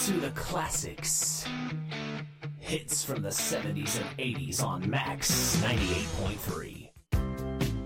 to the classics. Hits from the 70s and 80s on Max 98.3.